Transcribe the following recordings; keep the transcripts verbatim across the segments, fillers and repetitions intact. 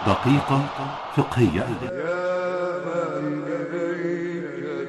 دقيقة فقهية. يا من إليك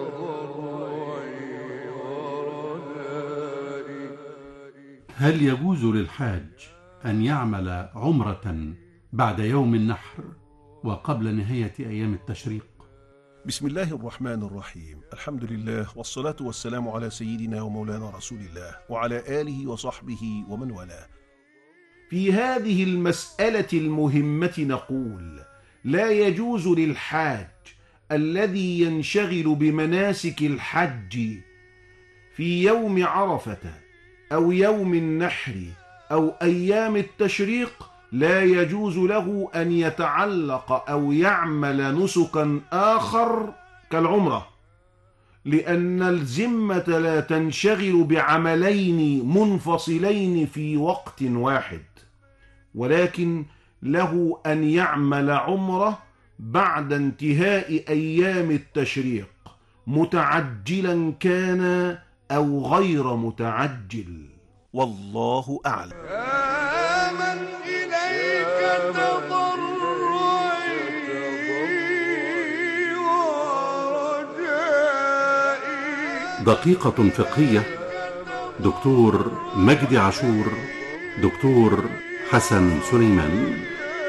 تضرعي ورجائي. هل يجوز للحاج أن يعمل عمرة بعد يوم النحر وقبل نهاية أيام التشريق؟ بسم الله الرحمن الرحيم. الحمد لله والصلاة والسلام على سيدنا ومولانا رسول الله وعلى آله وصحبه ومن والاه. في هذه المسألة المهمة نقول: لا يجوز للحاج الذي ينشغل بمناسك الحج في يوم عرفة أو يوم النحر أو أيام التشريق، لا يجوز له أن يتعلق أو يعمل نسكا آخر كالعمرة، لأن الذمة لا تنشغل بعملين منفصلين في وقت واحد، ولكن له أن يعمل عمرة بعد انتهاء أيام التشريق، متعجلا كان أو غير متعجل، والله أعلم. يا من إليك تضرعي ورجائي. دقيقة فقهية. دكتور مجدي عاشور، دكتور حسن سليمان.